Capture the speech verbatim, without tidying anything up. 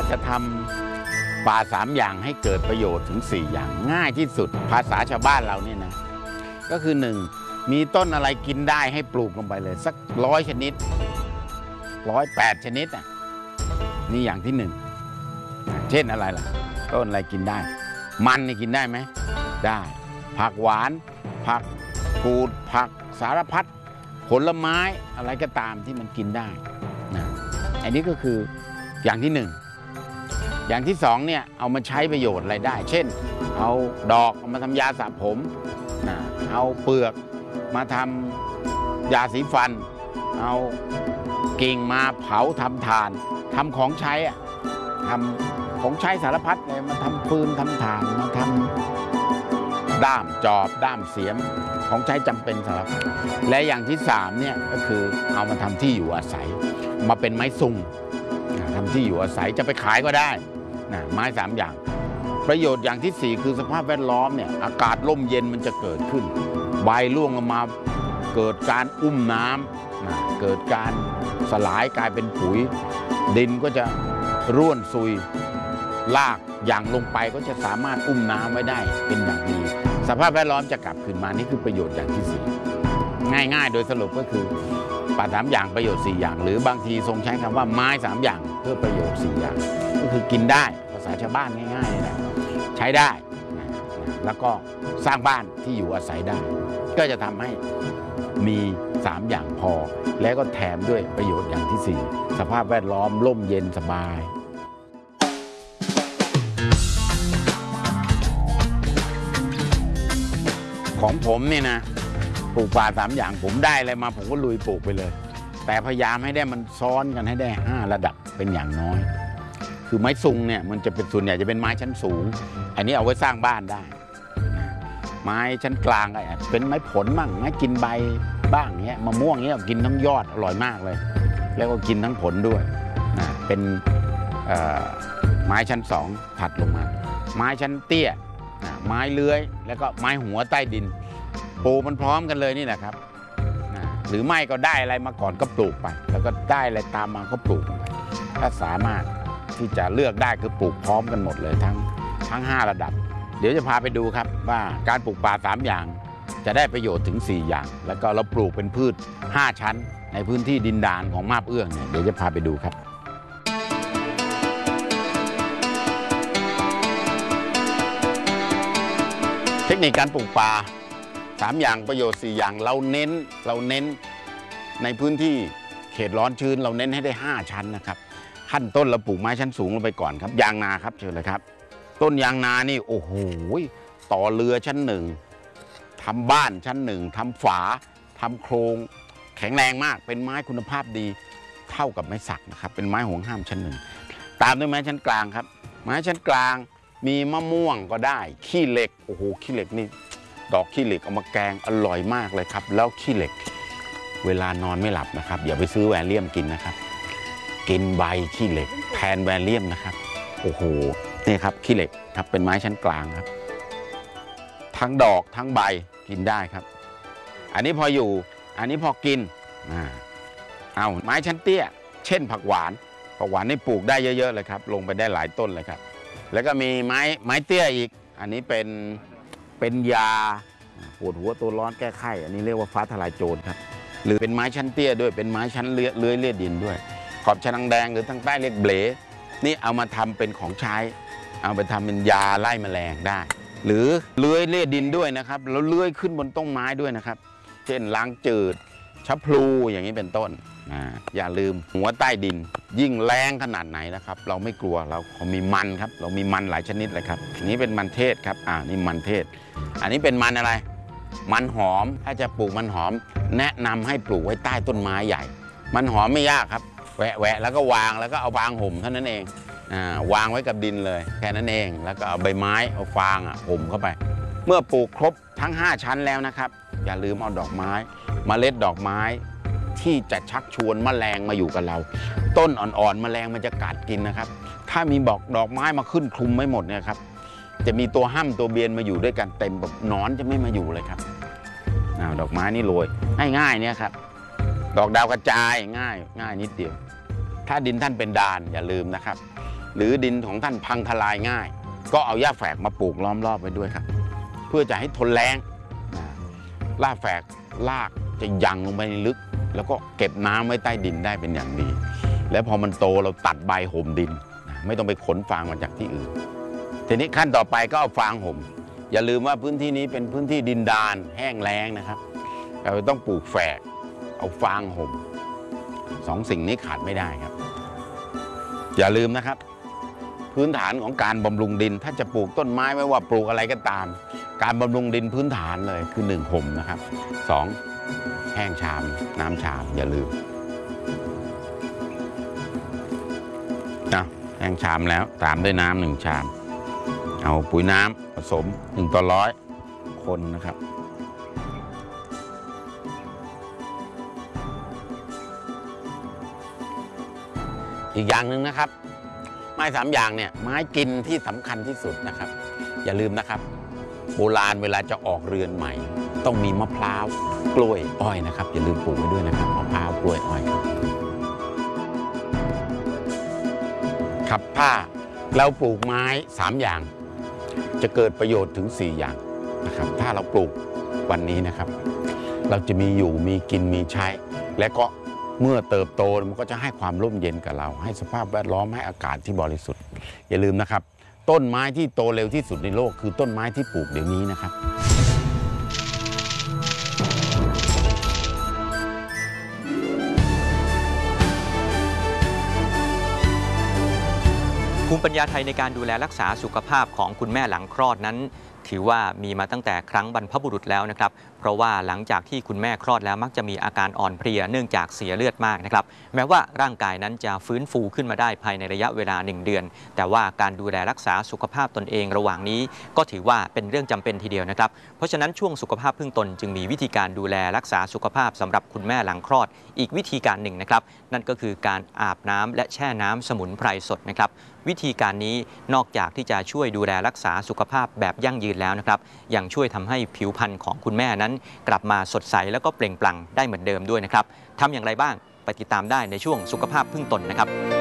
จะทำป่าสามอย่างให้เกิดประโยชน์ถึงสี่อย่างง่ายที่สุดภาษาชาวบ้านเราเนี่ยนะก็คือหนึ่งมีต้นอะไรกินได้ให้ปลูกลงไปเลยสักร้อยชนิดร้อยแปดชนิดอ่ะนี่อย่างที่หนึ่งเช่นอะไรล่ะต้นอะไรกินได้มันนี่กินได้ไหมได้ผักหวานผักกูดผักสารพัดผลไม้อะไรก็ตามที่มันกินได้นะอันนี้ก็คืออย่างที่หนึ่งอย่างที่สองเนี่ยเอามาใช้ประโยชน์อะไรได้เช่นเอาดอกเอามาทำยาสระผมนะเอาเปลือกมาทำยาสีฟันเอากิ่งมาเผาทำถ่านทำของใช้อะทำของใช้สารพัดเลยมาทำฟืนทำถ่านมาทำด้ามจอบด้ามเสียมของใช้จำเป็นสารพัดและอย่างที่สามเนี่ยก็คือเอามาทำที่อยู่อาศัยมาเป็นไม้ซุงทำที่อยู่อาศัยจะไปขายก็ได้นะไม้สามอย่างประโยชน์อย่างที่สี่คือสภาพแวดล้อมเนี่ยอากาศร่มเย็นมันจะเกิดขึ้นใบร่วงลงมาเกิดการอุ้มน้ำนะเกิดการสลายกลายเป็นปุ๋ยดินก็จะร่วนซุยลากอย่างลงไปก็จะสามารถอุ้มน้ำไว้ได้เป็นอย่างดีสภาพแวดล้อมจะกลับคืนมานี่คือประโยชน์อย่างที่สี่ง่ายๆโดยสรุปก็คือป่าสามอย่างประโยชน์สี่อย่างหรือบางทีทรงใช้คำว่าไม้สามอย่างเพื่อประโยชน์สี่อย่างก็คือกินได้ภาษาชาวบ้านง่ายๆนะใช้ได้แล้วก็สร้างบ้านที่อยู่อาศัยได้ก็จะทำให้มีสามอย่างพอแล้วก็แถมด้วยประโยชน์อย่างที่สี่สภาพแวดล้อมร่มเย็นสบายของผมเนี่ยนะปลูกป่าสามอย่างผมได้อะไรมาผมก็ลุยปลูกไปเลยแต่พยายามให้ได้มันซ้อนกันให้ได้ห้าระดับเป็นอย่างน้อยคือไม้ซุงเนี่ยมันจะเป็นส่วนใหญ่จะเป็นไม้ชั้นสูงอันนี้เอาไว้สร้างบ้านได้ไม้ชั้นกลางก็เป็นไม้ผลบ้างไม้กินใบบ้างเงี้ยมะม่วงเงี้ยกินทั้งยอดอร่อยมากเลยแล้วก็กินทั้งผลด้วยนะเป็นไม้ชั้นสองถัดลงมาไม้ชั้นเตี้ยไม้เลื้อยแล้วก็ไม้หัวใต้ดินปลูกมันพร้อมกันเลยนี่แหละครับหรือไม่ก็ได้อะไรมาก่อนก็ปลูกไปแล้วก็ได้อะไรตามมาก็ปลูกถ้าสามารถที่จะเลือกได้คือปลูกพร้อมกันหมดเลยทั้งทั้งห้าระดับเดี๋ยวจะพาไปดูครับว่าการปลูกป่าสามอย่างจะได้ประโยชน์ถึงสี่อย่างแล้วก็เราปลูกเป็นพืชห้าชั้นในพื้นที่ดินดานของมาบเอื้องเนี่ยเดี๋ยวจะพาไปดูครับเทคนิคการปลูกป่าสามอย่างประโยชน์สี่อย่างเราเน้นเราเน้นในพื้นที่เขตร้อนชื้นเราเน้นให้ได้ห้าชั้นนะครับขั้นต้นเราปลูกไม้ชั้นสูงลงไปก่อนครับยางนาครับเชิญเลยครับต้นยางนานี่โอ้โหต่อเรือชั้นหนึ่งทำบ้านชั้นหนึ่งทำฝาทำโครงแข็งแรงมากเป็นไม้คุณภาพดีเท่ากับไม้สักนะครับเป็นไม้ห่วงห้ามชั้นหนึ่งตามด้วยไม้ชั้นกลางครับไม้ชั้นกลางมีมะม่วงก็ได้ขี้เหล็กโอ้โหขี้เหล็กนี่ดอกขี้เหล็กเอามาแกงอร่อยมากเลยครับแล้วขี้เหล็กเวลานอนไม่หลับนะครับอย่าไปซื้อแวเลียมกินนะครับกินใบขี้เหล็กแทนแวเลียมนะครับโอ้โหนี่ครับขี้เหล็กครับเป็นไม้ชั้นกลางครับทั้งดอกทั้งใบกินได้ครับอันนี้พออยู่อันนี้พอกินอ่าเอาไม้ชั้นเตี้ยเช่นผักหวานผักหวานนี่ปลูกได้เยอะๆเลยครับลงไปได้หลายต้นเลยครับแล้วก็มีไม้ไม้เตี้ยอีกอันนี้เป็นเป็นยาปวดหัวตัวร้อนแก้ไข้อันนี้เรียกว่าฟ้าทลายโจรครับหรือเป็นไม้ชั้นเตี้ยด้วยเป็นไม้ชั้นเลื้อยเลื้อยเลียดินด้วยขอบชะนังแดงหรือทางใต้เรียกเบลนี่เอามาทำเป็นของใช้เอาไปทำเป็นยาไล่แมลงได้หรือเลื้อยเลียดินด้วยนะครับแล้วเลื้อยขึ้นบนต้นไม้ด้วยนะครับเช่นล้างจืดชะพลูอย่างนี้เป็นต้นอ่าอย่าลืมหัวใต้ดินยิ่งแรงขนาดไหนนะครับเราไม่กลัวเราเขามีมันครับเรามีมันหลายชนิดเลยครับนี้เป็นมันเทศครับอ่านี่มันเทศอันนี้เป็นมันอะไรมันหอมถ้าจะปลูกมันหอมแนะนำให้ปลูกไว้ใต้ต้นไม้ใหญ่มันหอมไม่ยากครับแหวะแหวะแล้วก็วางแล้วก็เอาฟางห่มเท่านั้นเองอ่าวางไว้กับดินเลยแค่นั้นเองแล้วก็เอาใบไม้เอาฟางอ่ะห่มเข้าไปเมื่อปลูกครบทั้งห้าชั้นแล้วนะครับอย่าลืมเอาดอกไม้เมล็ดดอกไม้ที่จะชักชวนแมลงมาอยู่กับเราต้นอ่อนๆแมลงมันจะกัดกินนะครับถ้ามีบอกดอกไม้มาขึ้นคลุมไม่หมดเนี่ยครับจะมีตัวห้ำตัวเบียนมาอยู่ด้วยกันเต็มแบบนอนจะไม่มาอยู่เลยครับดอกไม้นี่โรยง่ายๆเนี่ยครับดอกดาวกระจายง่ายง่ายนิดเดียวถ้าดินท่านเป็นดานอย่าลืมนะครับหรือดินของท่านพังทลายง่ายก็เอาหญ้าแฝกมาปลูกล้อมรอบไว้ด้วยครับเพื่อจะให้ทนแล้งหญ้าแฝกรากจะยังลงไปในลึกแล้วก็เก็บน้ำไว้ใต้ดินได้เป็นอย่างดีแล้วพอมันโตเราตัดใบห่มดินไม่ต้องไปขนฟางมาจากที่อื่นทีนี้ขั้นต่อไปก็เอาฟางห่มอย่าลืมว่าพื้นที่นี้เป็นพื้นที่ดินดานแห้งแล้งนะครับเราต้องปลูกแฝกเอาฟางห่มสองสิ่งนี้ขาดไม่ได้ครับอย่าลืมนะครับพื้นฐานของการบำรุงดินถ้าจะปลูกต้นไม้ไม่ว่าปลูกอะไรก็ตามการบำรุงดินพื้นฐานเลยคือหนึ่งห่มนะครับสองแห้งชามน้ำชามอย่าลืมนะแห้งชามแล้วตามด้วยน้ำหนึ่งชามเอาปุ๋ยน้ำผสมหนึ่งต่อร้อยคนนะครับอีกอย่างหนึ่งนะครับไม้สามอย่างเนี่ยไม้กินที่สำคัญที่สุดนะครับอย่าลืมนะครับโบราณเวลาจะออกเรือนใหม่ต้องมีมะพร้าวกล้วยอ้อยนะครับอย่าลืมปลูกไว้ด้วยนะครับมะพร้าวกล้วยอ้อยครับถ้าเราปลูกไม้สามอย่างจะเกิดประโยชน์ถึงสี่อย่างนะครับถ้าเราปลูกวันนี้นะครับเราจะมีอยู่มีกินมีใช้และก็เมื่อเติบโตมันก็จะให้ความร่มเย็นกับเราให้สภาพแวดล้อมให้อากาศที่บริสุทธิ์อย่าลืมนะครับต้นไม้ที่โตเร็วที่สุดในโลกคือต้นไม้ที่ปลูกเดี๋ยวนี้นะครับภูมิปัญญาไทยในการดูแลรักษาสุขภาพของคุณแม่หลังคลอดนั้นถือว่ามีมาตั้งแต่ครั้งบรรพบุรุษแล้วนะครับเพราะว่าหลังจากที่คุณแม่คลอดแล้วมักจะมีอาการอ่อนเพลียเนื่องจากเสียเลือดมากนะครับแม้ว่าร่างกายนั้นจะฟื้นฟูขึ้นมาได้ภายในระยะเวลาหนึ่งเดือนแต่ว่าการดูแลรักษาสุขภาพตนเองระหว่างนี้ก็ถือว่าเป็นเรื่องจำเป็นทีเดียวนะครับเพราะฉะนั้นช่วงสุขภาพพึ่งตนจึงมีวิธีการดูแลรักษาสุขภาพสำหรับคุณแม่หลังคลอดอีกวิธีการหนึ่งนะครับนั่นก็คือการอาบน้ำและแช่น้ำสมุนไพรสดนะครับวิธีการนี้นอกจากที่จะช่วยดูแลรักษาสุขภาพแบบยั่งยืนแล้วนะครับยังช่วยทำให้ผิวพรรณของคุณแม่นั้นกลับมาสดใสแล้วก็เปล่งปลั่งได้เหมือนเดิมด้วยนะครับทำอย่างไรบ้างไปติดตามได้ในช่วงสุขภาพพึ่งตนนะครับ